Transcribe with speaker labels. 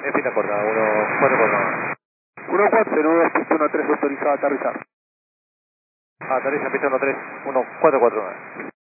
Speaker 1: En pista corta, 1449.
Speaker 2: 1402, pista 13 autorizado a aterrizar.
Speaker 1: Aterriza en pista 13, 1449.